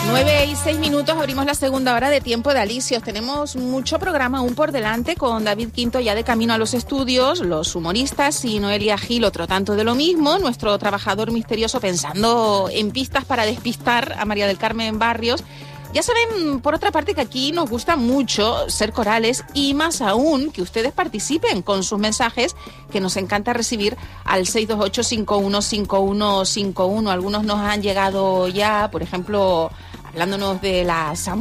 9:06, abrimos la segunda hora de Tiempo de Alicios. Tenemos mucho programa aún por delante con David Quinto ya de camino a los estudios, los humoristas y Noelia Gil, otro tanto de lo mismo, nuestro trabajador misterioso pensando en pistas para despistar a María del Carmen Barrios. Ya saben, por otra parte, que aquí nos gusta mucho ser corales y más aún que ustedes participen con sus mensajes, que nos encanta recibir al 628-515151. Algunos nos han llegado ya, por ejemplo, hablándonos de la